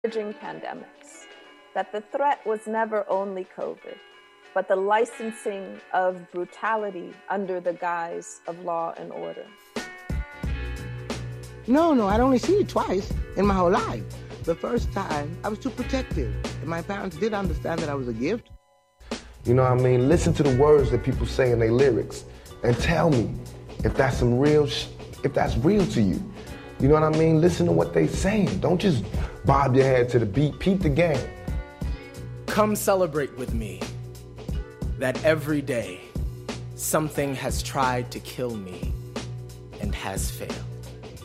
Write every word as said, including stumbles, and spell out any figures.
emerging pandemics, that the threat was never only COVID, but the licensing of brutality under the guise of law and order. No, no, I'd only seen it twice in my whole life. The first time, I was too protective. And my parents did understand that I was a gift. You know what I mean? Listen to the words that people say in their lyrics and tell me if that's some real, sh- if that's real to you. You know what I mean? Listen to what they saying. Don't just bob your head to the beat. Peep the game. Come celebrate with me that every day something has tried to kill me and has failed.